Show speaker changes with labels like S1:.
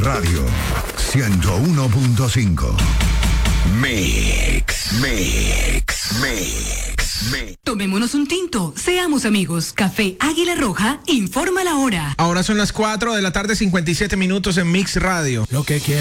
S1: Radio 101.5. Mix.
S2: Tomémonos un tinto, seamos amigos. Café Águila Roja informa la hora.
S3: Ahora son las 4 de la tarde, 57 minutos en Mix Radio.
S4: Lo que quiero.